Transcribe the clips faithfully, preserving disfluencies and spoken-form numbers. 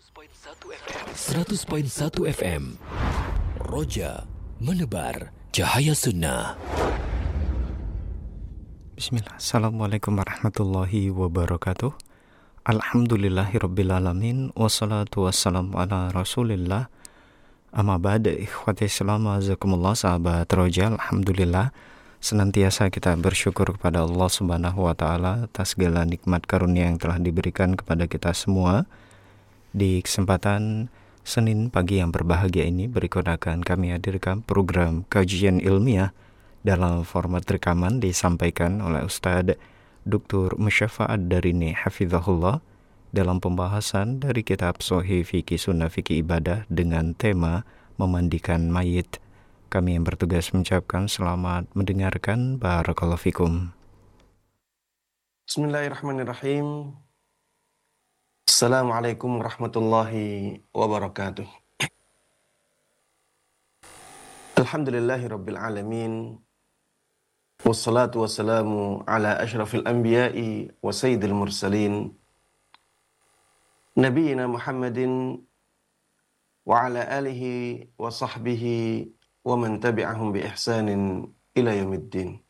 seratus koma satu F M Roja menebar cahaya sunnah. Bismillah. Assalamualaikum warahmatullahi wabarakatuh. Alhamdulillahirrabbilalamin. Wassalatu wassalamu ala rasulillah. Amma ba'da, ikhwati Islam, azakumullah, sahabat Roja. Alhamdulillah, senantiasa kita bersyukur kepada Allah Subhanahu wa Ta'ala atas segala nikmat karunia yang telah diberikan kepada kita semua. Di kesempatan Senin pagi yang berbahagia ini, berikut akan kami hadirkan program kajian ilmiah dalam format rekaman disampaikan oleh Ustadz Doktor Musyafa'ad Darini Hafizahullah dalam pembahasan dari kitab Shahih Fikih Sunnah Fikih Ibadah dengan tema memandikan mayit. Kami yang bertugas mengucapkan selamat mendengarkan. Barakallahu fikum. Bismillahirrahmanirrahim. Assalamualaikum warahmatullahi wabarakatuh. Alhamdulillahi rabbil alamin. Wassalatu wassalamu ala ashrafil anbiya'i wa sayyidil mursalin. Nabiyyina Muhammadin wa ala alihi wa sahbihi wa man tabi'ahum bi ihsanin ila yaumiddin.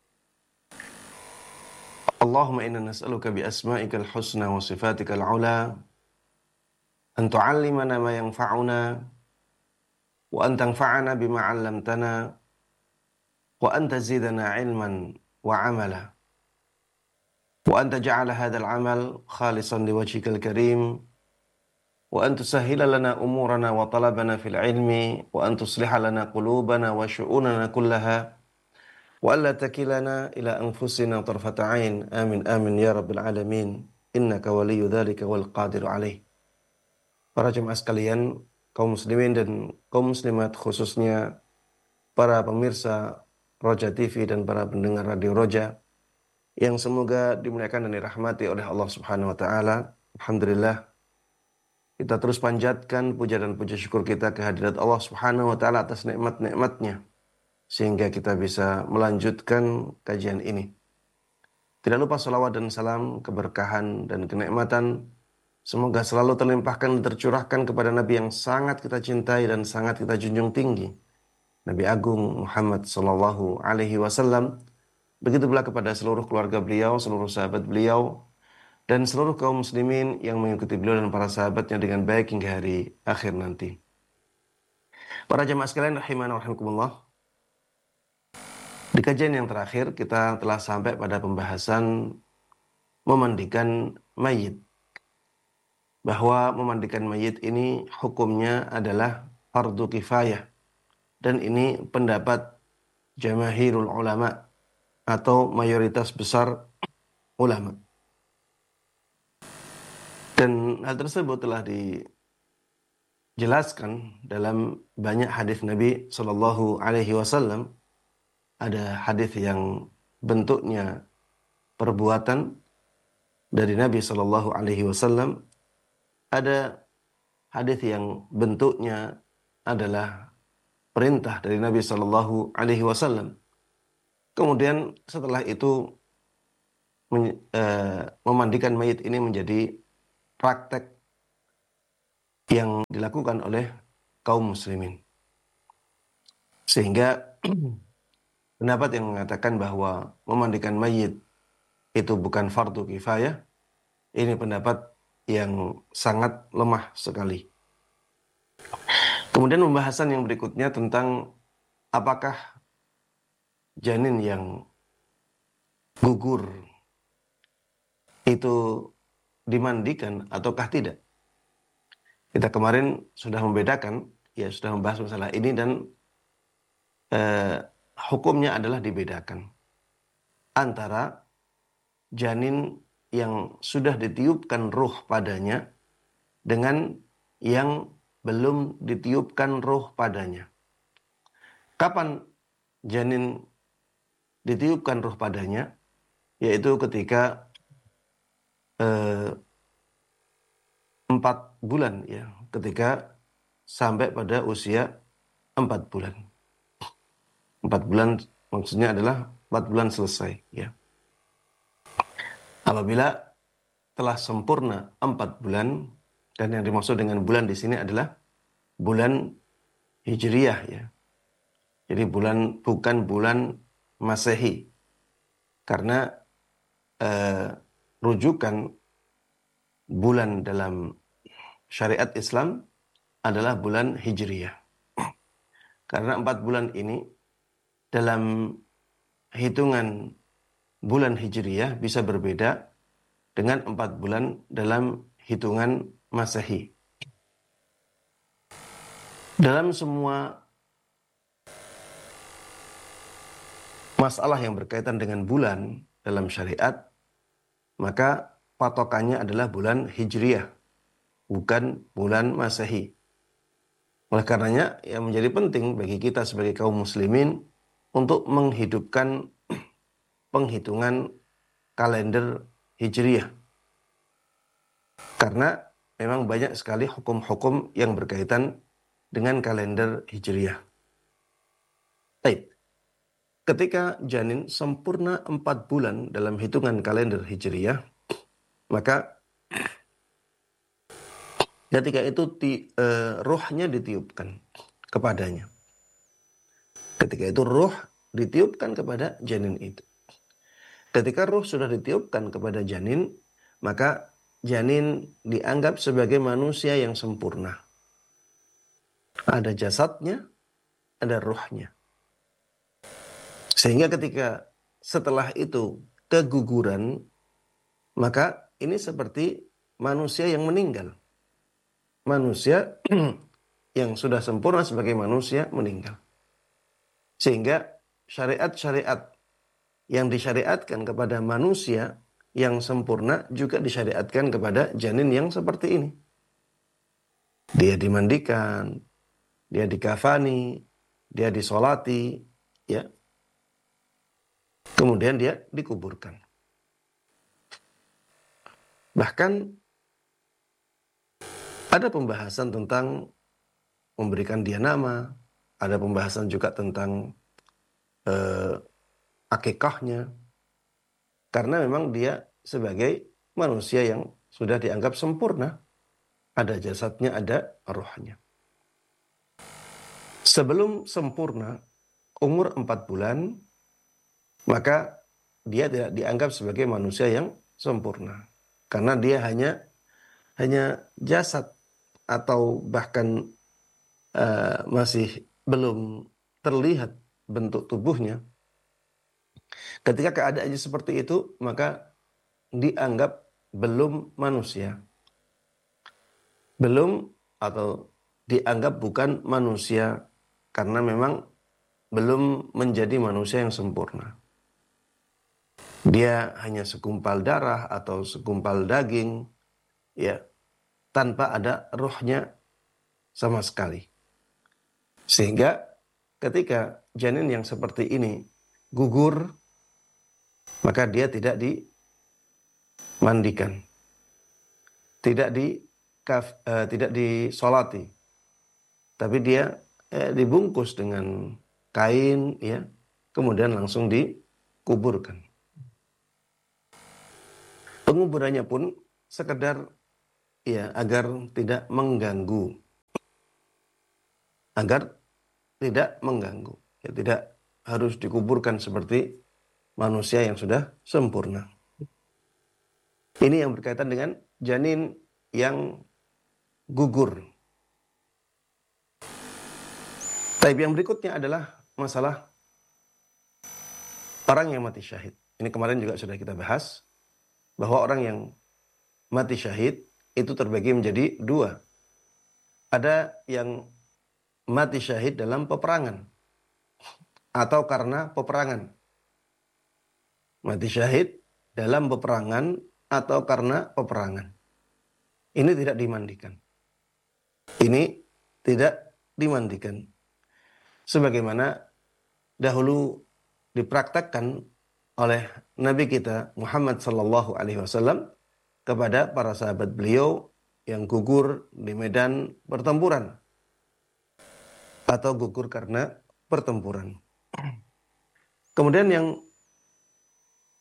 Allahumma inna nas'aluka bi asma'ikal husna wa sifatikal ula an tu'allimana ma yanfa'una wa an tanfa'ana bima 'allamtana wa an tazidana 'ilman wa 'amala wa an taj'ala hadzal 'amal khalisan liwajhikal karim wa an tusahhila lana umurana wa talabana fil 'ilmi wa an tusliha lana qulubana wa syu'unana kullaha wa alla takilana ila anfusina tarfata ain. Amin amin ya rabbil alamin. Innaka waliyyu dzalika wal qadiru alaih. Para jemaah sekalian, kaum muslimin dan kaum muslimat, khususnya para pemirsa Roja T V dan para pendengar Radio Roja yang semoga dimuliakan dan dirahmati oleh Allah Subhanahu wa taala. Alhamdulillah, kita terus panjatkan puja dan puja syukur kita kehadirat Allah Subhanahu wa taala atas nikmat-nikmatnya sehingga kita bisa melanjutkan kajian ini. Tidak lupa salawat dan salam, keberkahan dan kenikmatan semoga selalu terlimpahkan dan tercurahkan kepada Nabi yang sangat kita cintai dan sangat kita junjung tinggi, Nabi Agung Muhammad sallallahu alaihi wasallam. Begitu pula kepada seluruh keluarga beliau, seluruh sahabat beliau, dan seluruh kaum muslimin yang mengikuti beliau dan para sahabatnya dengan baik hingga hari akhir nanti. Para jemaah sekalian rahimana wa rahimakumullah. Di kajian yang terakhir kita telah sampai pada pembahasan memandikan mayit. Bahwa memandikan mayit ini hukumnya adalah fardu kifayah. Dan ini pendapat jamahirul ulama atau mayoritas besar ulama. Dan hal tersebut telah dijelaskan dalam banyak hadis Nabi sallallahu alaihi wasallam. Ada hadis yang bentuknya perbuatan dari Nabi sallallahu alaihi wasallam. Ada hadis yang bentuknya adalah perintah dari Nabi sallallahu alaihi wasallam. Kemudian setelah itu men, uh, memandikan mayit ini menjadi praktek yang dilakukan oleh kaum muslimin. Sehingga pendapat yang mengatakan bahwa memandikan mayit itu bukan fardu kifayah, ini pendapat yang sangat lemah sekali. Kemudian pembahasan yang berikutnya tentang apakah janin yang gugur itu dimandikan ataukah tidak. Kita kemarin sudah membedakan, ya sudah membahas masalah ini dan eh, hukumnya adalah dibedakan antara janin yang sudah ditiupkan ruh padanya dengan yang belum ditiupkan ruh padanya. Kapan janin ditiupkan ruh padanya? Yaitu ketika eh, empat bulan, ya, ketika sampai pada usia empat bulan. Empat bulan maksudnya adalah empat bulan selesai, ya. Apabila telah sempurna empat bulan, Dan yang dimaksud dengan bulan di sini adalah bulan Hijriyah ya. Jadi bulan bukan bulan Masehi. Karena eh, rujukan bulan dalam syariat Islam adalah bulan Hijriyah. Karena empat bulan ini dalam hitungan bulan Hijriyah bisa berbeda dengan empat bulan dalam hitungan Masehi. Dalam semua masalah yang berkaitan dengan bulan dalam syariat, maka patokannya adalah bulan Hijriyah, bukan bulan Masehi. Oleh karenanya, yang menjadi penting bagi kita sebagai kaum muslimin untuk menghidupkan penghitungan kalender Hijriyah. Karena memang banyak sekali hukum-hukum yang berkaitan dengan kalender Hijriyah. Baik. Ketika janin sempurna empat bulan dalam hitungan kalender Hijriyah, maka ketika itu ti, uh, ruhnya ditiupkan kepadanya. Ketika itu ruh ditiupkan kepada janin itu. Ketika ruh sudah ditiupkan kepada janin, maka janin dianggap sebagai manusia yang sempurna. Ada jasadnya, ada ruhnya. Sehingga ketika setelah itu keguguran, maka ini seperti manusia yang meninggal. Manusia yang sudah sempurna sebagai manusia meninggal. Sehingga syariat-syariat yang disyariatkan kepada manusia yang sempurna juga disyariatkan kepada janin yang seperti ini. Dia dimandikan, dia dikafani, dia disolati, ya. Kemudian dia dikuburkan. Bahkan ada pembahasan tentang memberikan dia nama, ada pembahasan juga tentang eh, akikahnya, karena memang dia sebagai manusia yang sudah dianggap sempurna, ada jasadnya, ada rohnya. Sebelum sempurna umur empat bulan, maka dia tidak dianggap sebagai manusia yang sempurna, karena dia hanya hanya jasad atau bahkan uh, masih belum terlihat bentuk tubuhnya. Ketika keadaannya seperti itu, maka dianggap belum manusia. Belum atau dianggap bukan manusia karena memang belum menjadi manusia yang sempurna. Dia hanya segumpal darah atau segumpal daging, ya, tanpa ada rohnya sama sekali. Sehingga ketika janin yang seperti ini gugur, maka dia tidak dimandikan, tidak di uh, tidak disolati, tapi dia eh, dibungkus dengan kain, ya, kemudian langsung dikuburkan. Penguburannya pun sekedar ya agar tidak mengganggu, agar tidak mengganggu, ya, tidak harus dikuburkan seperti manusia yang sudah sempurna. Ini yang berkaitan dengan janin yang gugur. Tapi yang berikutnya adalah masalah orang yang mati syahid. Ini kemarin juga sudah kita bahas, bahwa orang yang mati syahid itu terbagi menjadi dua. Ada yang mati syahid dalam peperangan atau karena peperangan. Mati syahid dalam peperangan atau karena peperangan. Ini tidak dimandikan. Ini tidak dimandikan. Sebagaimana dahulu dipraktakkan oleh Nabi kita Muhammad sallallahu alaihi wasallam kepada para sahabat beliau yang gugur di medan pertempuran atau gugur karena pertempuran. Kemudian yang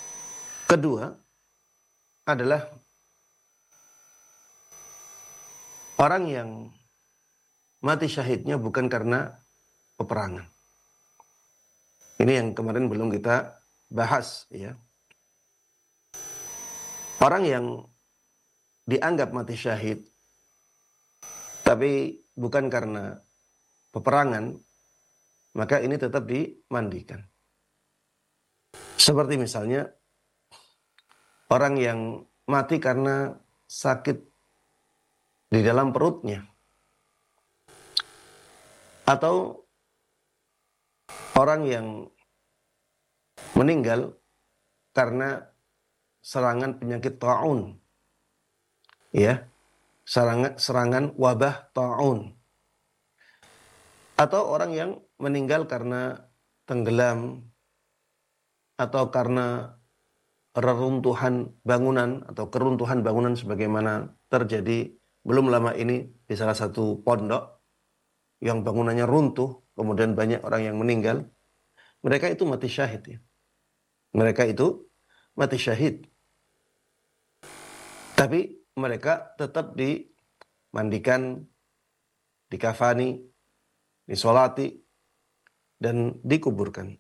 kedua adalah orang yang mati syahidnya bukan karena peperangan. Ini yang kemarin belum kita bahas, ya. Orang yang dianggap mati syahid tapi bukan karena peperangan, maka ini tetap dimandikan. Seperti misalnya orang yang mati karena sakit di dalam perutnya, atau orang yang meninggal karena serangan penyakit ta'un, ya, serangan, serangan wabah ta'un, atau orang yang meninggal karena tenggelam atau karena reruntuhan bangunan atau keruntuhan bangunan sebagaimana terjadi belum lama ini di salah satu pondok yang bangunannya runtuh, kemudian banyak orang yang meninggal. Mereka itu mati syahid, ya. Mereka itu mati syahid. Tapi mereka tetap dimandikan, dikafani, disolati, dan dikuburkan.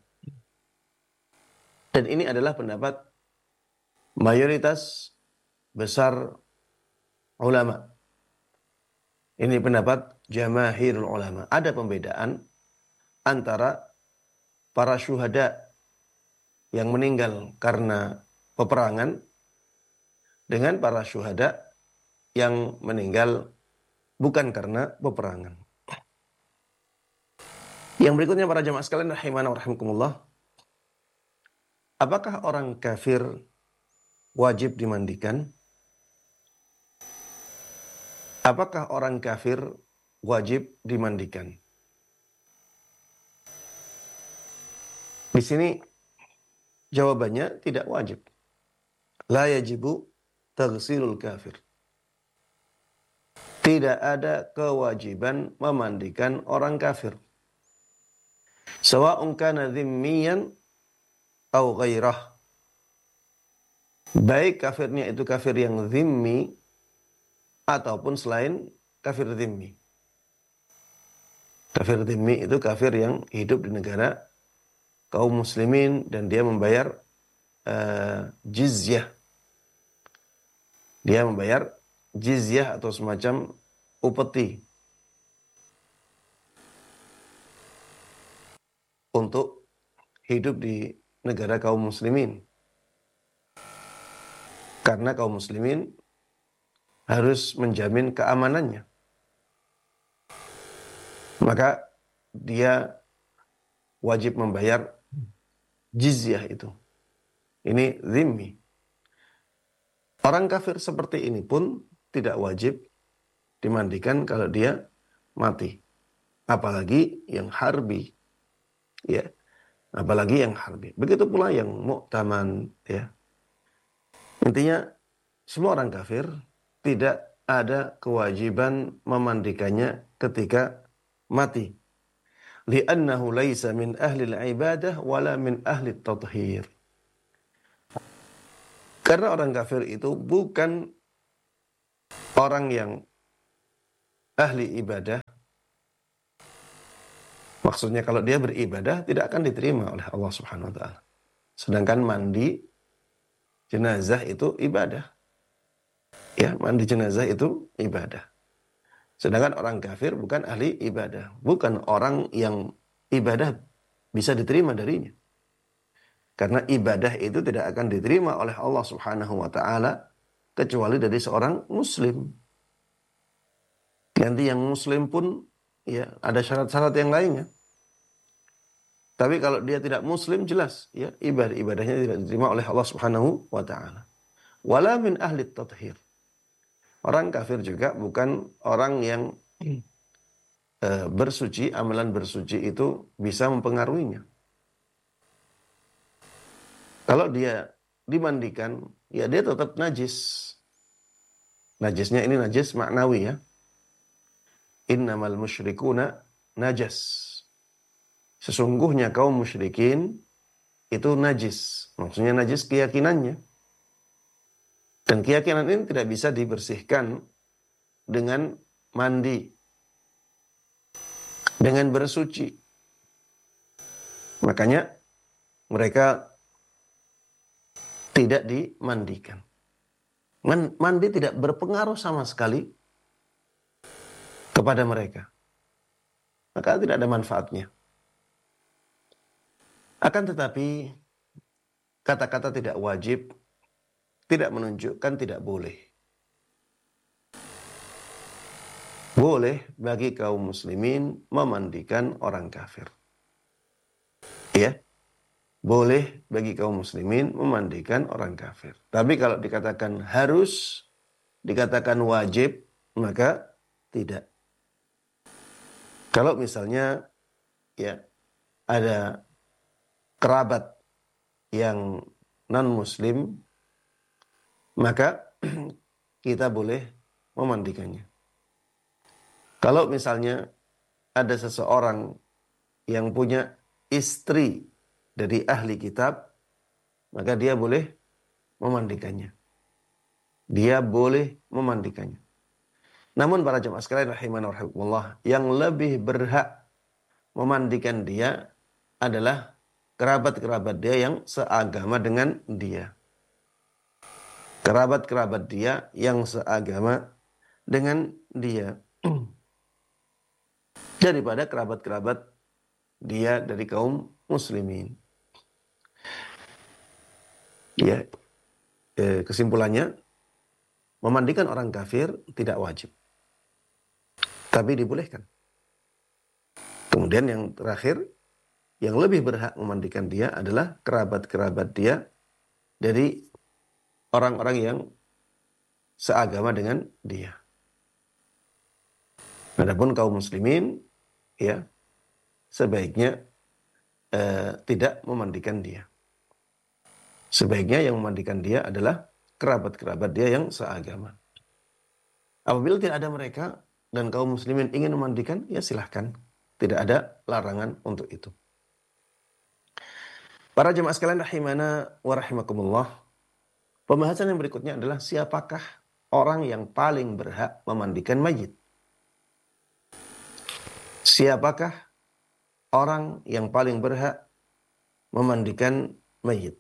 Dan ini adalah pendapat mayoritas besar ulama. Ini pendapat jamaahirul ulama. Ada pembedaan antara para syuhada yang meninggal karena peperangan dengan para syuhada yang meninggal bukan karena peperangan. Yang berikutnya para jamaah sekalian rahimana wa rahimakumullah. Apakah orang kafir wajib dimandikan? Apakah orang kafir wajib dimandikan? Di sini jawabannya tidak wajib. La yajibu taghsilul kafir. Tidak ada kewajiban memandikan orang kafir. Sawa'un kana dhimmiyan au ghairah. Baik kafirnya itu kafir yang dhimmi ataupun selain kafir dhimmi. Kafir dhimmi itu kafir yang hidup di negara kaum muslimin dan dia membayar uh, jizyah. Dia membayar jizyah atau semacam upeti untuk hidup di negara kaum muslimin. Karena kaum muslimin harus menjamin keamanannya. Maka dia wajib membayar jizyah itu. Ini zimmi. Orang kafir seperti ini pun tidak wajib dimandikan kalau dia mati. Apalagi yang harbi. Ya. Apalagi yang harbi. Begitu pula yang mu'taman, ya. Intinya semua orang kafir tidak ada kewajiban memandikannya ketika mati. Li'annahu laisa min ahli al-ibadah wala min ahli at-tathhir. Karena orang kafir itu bukan orang yang ahli ibadah. Maksudnya kalau dia beribadah tidak akan diterima oleh Allah Subhanahu wa taala. Sedangkan mandi jenazah itu ibadah. Ya, mandi jenazah itu ibadah. Sedangkan orang kafir bukan ahli ibadah, bukan orang yang ibadah bisa diterima darinya. Karena ibadah itu tidak akan diterima oleh Allah Subhanahu wa taala kecuali dari seorang muslim. Nanti yang muslim pun ya ada syarat-syarat yang lainnya. Tapi kalau dia tidak muslim jelas ya ibadah ibadahnya tidak diterima oleh Allah Subhanahu wa taala. Wala min ahli tathhir. Orang kafir juga bukan orang yang e, bersuci, amalan bersuci itu bisa mempengaruhinya. Kalau dia dimandikan, ya dia tetap najis. Najisnya ini najis maknawi ya. Innamal musyrikuna najas. Sesungguhnya kaum musyrikin itu najis. Maksudnya najis keyakinannya. Dan keyakinan ini tidak bisa dibersihkan dengan mandi, dengan bersuci. Makanya mereka tidak dimandikan. Mandi tidak berpengaruh sama sekali kepada mereka. Maka tidak ada manfaatnya. Akan tetapi, kata-kata tidak wajib tidak menunjukkan tidak boleh. Boleh bagi kaum muslimin memandikan orang kafir. Ya, boleh bagi kaum muslimin memandikan orang kafir. Tapi kalau dikatakan harus, dikatakan wajib, maka tidak. Kalau misalnya ya ada kerabat yang non-muslim, maka kita boleh memandikannya. Kalau misalnya ada seseorang yang punya istri dari ahli kitab, maka dia boleh memandikannya. Dia boleh memandikannya. Namun para jemaah sekalian rahimana wa rahimakumullah, yang lebih berhak memandikan dia adalah kerabat-kerabat dia yang seagama dengan dia. Kerabat-kerabat dia yang seagama dengan dia. Daripada kerabat-kerabat dia dari kaum muslimin. Ya, eh, kesimpulannya, memandikan orang kafir tidak wajib, tapi dibolehkan. Kemudian yang terakhir, yang lebih berhak memandikan dia adalah kerabat-kerabat dia dari orang-orang yang seagama dengan dia. Adapun kaum muslimin, ya, sebaiknya eh, tidak memandikan dia. Sebaiknya yang memandikan dia adalah kerabat-kerabat dia yang seagama. Apabila tidak ada mereka dan kaum muslimin ingin memandikan, ya silahkan. Tidak ada larangan untuk itu. Para jemaah sekalian rahimana wa rahimakumullah, pembahasan yang berikutnya adalah siapakah orang yang paling berhak memandikan mayit? Siapakah orang yang paling berhak memandikan mayit?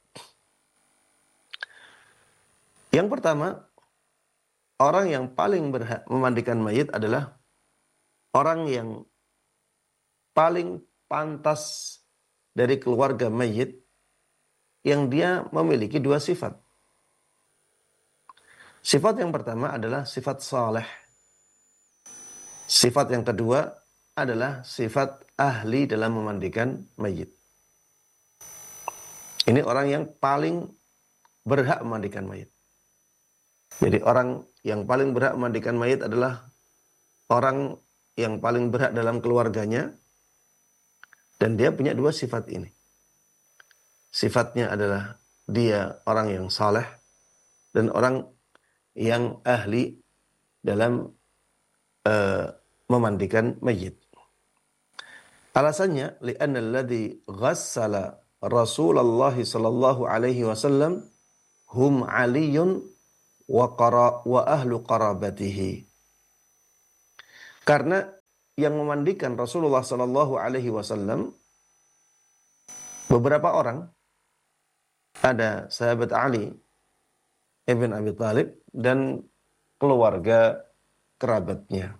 Yang pertama, orang yang paling berhak memandikan mayit adalah orang yang paling pantas dari keluarga mayit yang dia memiliki dua sifat. Sifat yang pertama adalah sifat saleh. Sifat yang kedua adalah sifat ahli dalam memandikan mayit. Ini orang yang paling berhak memandikan mayit. Jadi orang yang paling berhak memandikan mayit adalah orang yang paling berhak dalam keluarganya, dan dia punya dua sifat ini. Sifatnya adalah dia orang yang saleh dan orang yang ahli dalam uh, memandikan mayit. Alasannya, li'anna alladhi ghassala Rasulullah sallallahu alaihi wasallam hum aliyun wa qara wa ahlu qarabatihi. Karena yang memandikan Rasulullah sallallahu alaihi wasallam beberapa orang, ada sahabat Ali ibn Abi Thalib dan keluarga kerabatnya.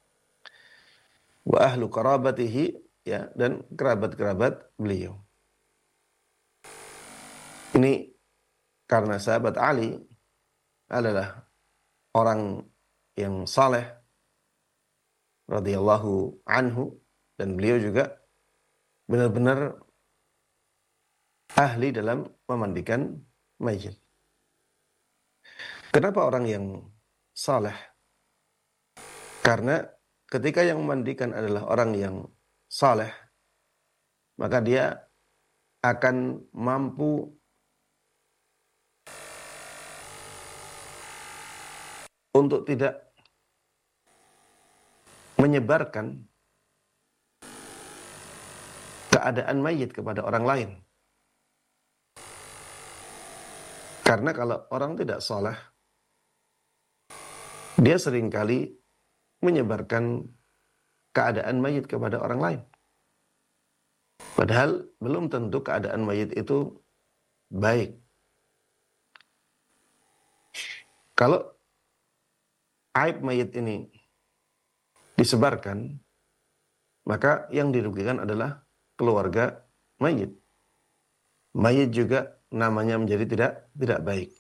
Wa ahlu qarabatihi, ya, dan kerabat-kerabat beliau. Ini karena sahabat Ali adalah orang yang saleh radhiyallahu anhu, dan beliau juga benar-benar ahli dalam memandikan mayit. Kenapa orang yang saleh? Karena ketika yang memandikan adalah orang yang saleh, maka dia akan mampu untuk tidak menyebarkan keadaan mayit kepada orang lain. Karena kalau orang tidak saleh, dia seringkali menyebarkan keadaan mayit kepada orang lain. Padahal belum tentu keadaan mayit itu baik. Kalau aib mayit ini disebarkan, maka yang dirugikan adalah keluarga mayit. Mayit juga namanya menjadi tidak tidak baik.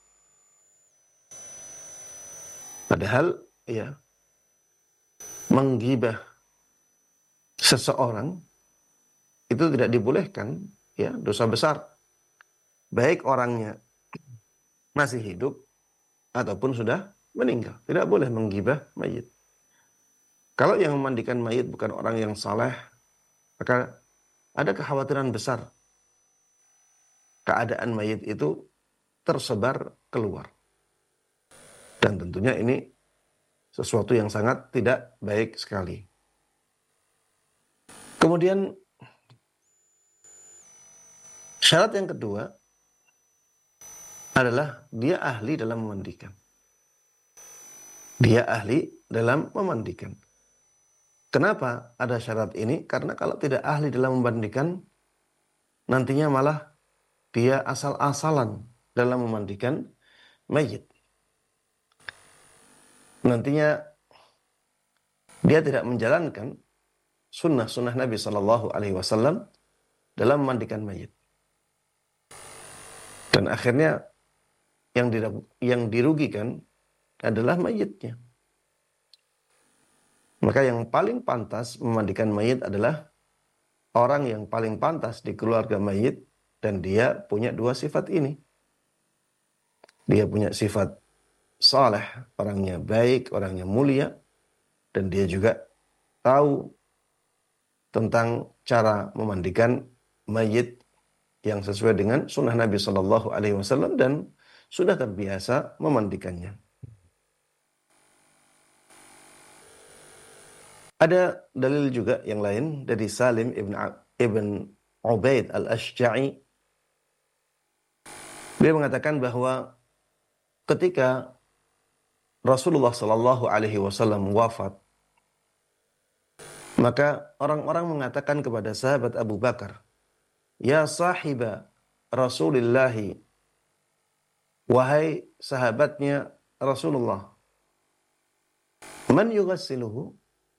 Padahal ya, menggibah seseorang itu tidak dibolehkan, ya, dosa besar. Baik orangnya masih hidup ataupun sudah meninggal, tidak boleh menggibah mayit. Kalau yang memandikan mayit bukan orang yang saleh, maka ada kekhawatiran besar keadaan mayit itu tersebar keluar. Dan tentunya ini sesuatu yang sangat tidak baik sekali. Kemudian syarat yang kedua adalah dia ahli dalam memandikan. Dia ahli dalam memandikan. Kenapa ada syarat ini? Karena kalau tidak ahli dalam memandikan, nantinya malah dia asal-asalan dalam memandikan mayit. Nantinya dia tidak menjalankan sunnah-sunnah Nabi Shallallahu Alaihi Wasallam dalam memandikan mayit. Dan akhirnya yang yang dirugikan adalah mayitnya. Maka yang paling pantas memandikan mayit adalah orang yang paling pantas di keluarga mayit, dan dia punya dua sifat ini. Dia punya sifat saleh, orangnya baik, orangnya mulia, dan dia juga tahu tentang cara memandikan mayit yang sesuai dengan sunnah Nabi Shallallahu Alaihi Wasallam dan sudah terbiasa memandikannya. Ada dalil juga yang lain dari Salim ibn ibn Ubaid al-Ashja'i. Dia mengatakan bahwa ketika Rasulullah Shallallahu Alaihi Wasallam wafat, maka orang-orang mengatakan kepada sahabat Abu Bakar, "Ya sahiba Rasulillahi, wahai sahabatnya Rasulullah, man yughassiluhu?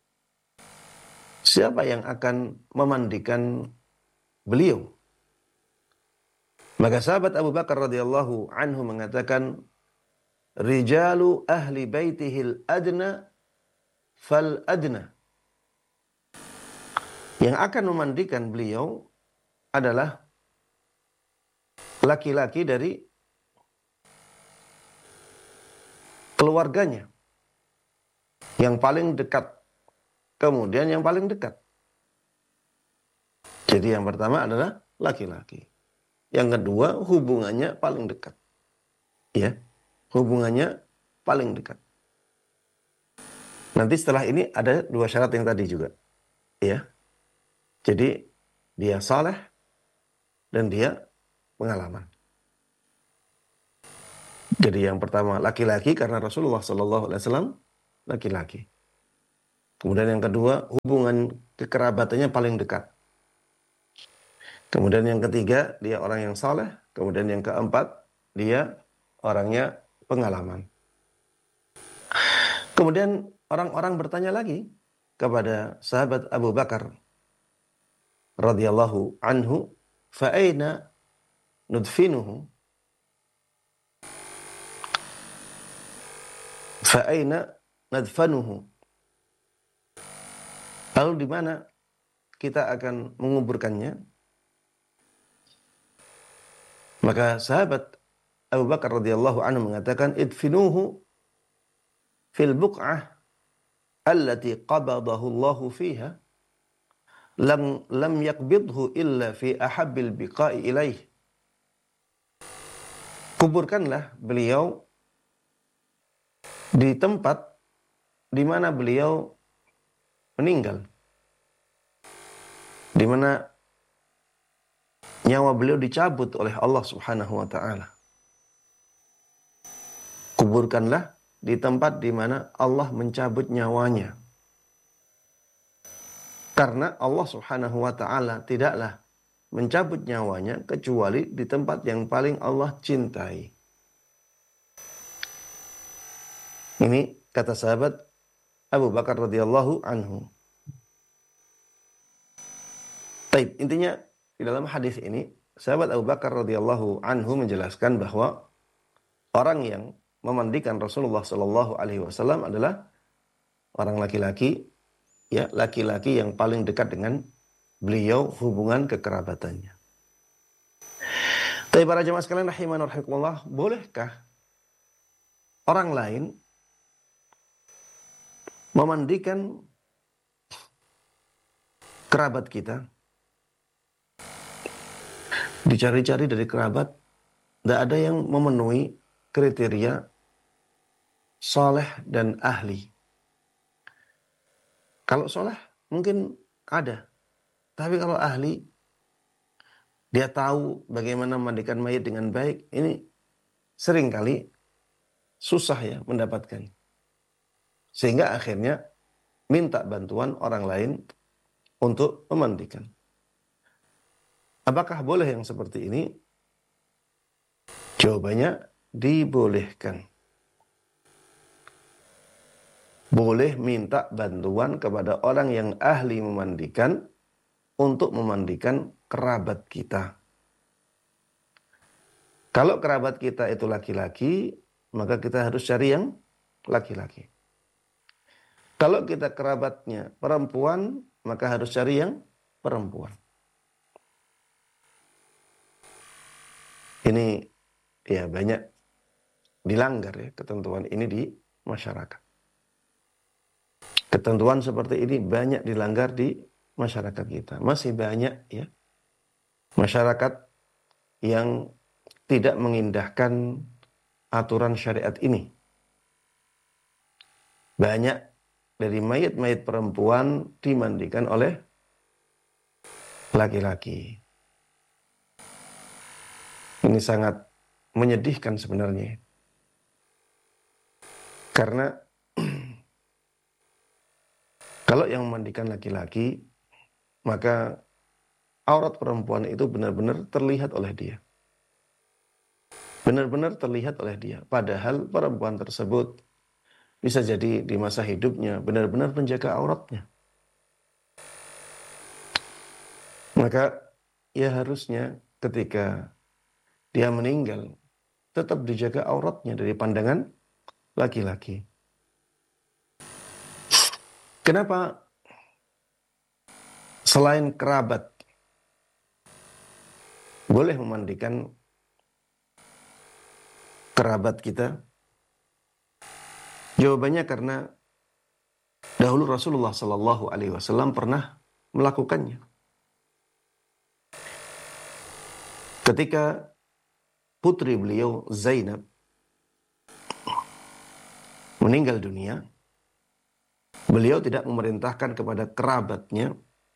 Siapa yang akan memandikan beliau?" Maka sahabat Abu Bakar radhiyallahu anhu mengatakan, "Rijalu ahli baitihil adna fal adna." Yang akan memandikan beliau adalah laki-laki dari keluarganya yang paling dekat, kemudian yang paling dekat. Jadi yang pertama adalah laki-laki, yang kedua hubungannya paling dekat, ya, hubungannya paling dekat. Nanti setelah ini ada dua syarat yang tadi juga, ya. Jadi dia saleh dan dia pengalaman. Jadi yang pertama laki-laki karena Rasulullah Shallallahu Alaihi Wasallam laki-laki. Kemudian yang kedua hubungan kekerabatannya paling dekat. Kemudian yang ketiga dia orang yang saleh. Kemudian yang keempat dia orangnya pengalaman. Kemudian orang-orang bertanya lagi kepada sahabat Abu Bakar radhiyallahu anhu, fa aina nudfinuhu? Fa aina nadfanuhu? Lalu di mana kita akan menguburkannya? Maka sahabat Abu Bakar radhiyallahu anhu mengatakan, idfinuhu fil buq'ah allati qabadahu Allahu fiha. Lam lam yakbidhu illa fi ahabbil biqa'i ilaih. Kuburkanlah beliau di tempat di mana beliau meninggal, di mana nyawa beliau dicabut oleh Allah Subhanahu wa taala. Kuburkanlah di tempat di mana Allah mencabut nyawanya Karena Allah Subhanahu wa taala tidaklah mencabut nyawanya kecuali di tempat yang paling Allah cintai. Ini kata sahabat Abu Bakar radhiyallahu anhu. Baik, intinya di dalam hadis ini sahabat Abu Bakar radhiyallahu anhu menjelaskan bahwa orang yang memandikan Rasulullah sallallahu alaihi wasallam adalah orang laki-laki, ya, laki-laki yang paling dekat dengan beliau hubungan kekerabatannya. Tapi para jemaah sekalian rahimanur rahimakumullah, bolehkah orang lain memandikan kerabat kita? Dicari-cari dari kerabat, tidak ada yang memenuhi kriteria soleh dan ahli. Kalau soleh mungkin ada, tapi kalau ahli, dia tahu bagaimana memandikan mayit dengan baik, ini seringkali susah ya mendapatkan. Sehingga akhirnya minta bantuan orang lain untuk memandikan. Apakah boleh yang seperti ini? Jawabannya dibolehkan. Boleh minta bantuan kepada orang yang ahli memandikan untuk memandikan kerabat kita. Kalau kerabat kita itu laki-laki, maka kita harus cari yang laki-laki. Kalau kita kerabatnya perempuan, maka harus cari yang perempuan. Ini ya banyak dilanggar ya ketentuan ini di masyarakat. Ketentuan seperti ini banyak dilanggar di masyarakat kita. Masih banyak ya masyarakat yang tidak mengindahkan aturan syariat ini. Banyak dari mayit-mayit perempuan dimandikan oleh laki-laki. Ini sangat menyedihkan sebenarnya. Karena kalau yang memandikan laki-laki, maka aurat perempuan itu benar-benar terlihat oleh dia. Benar-benar terlihat oleh dia. Padahal perempuan tersebut bisa jadi di masa hidupnya benar-benar menjaga auratnya. Maka ya harusnya ketika dia meninggal, tetap dijaga auratnya dari pandangan laki-laki. Kenapa selain kerabat boleh memandikan kerabat kita? Jawabannya karena dahulu Rasulullah Sallallahu Alaihi Wasallam pernah melakukannya. Ketika putri beliau Zainab meninggal dunia, beliau tidak memerintahkan kepada kerabatnya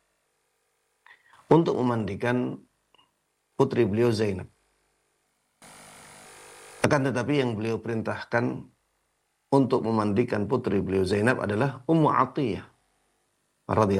untuk memandikan putri beliau Zainab. Akan tetapi yang beliau perintahkan untuk memandikan putri beliau Zainab adalah Ummu Atiyah radhiyallahu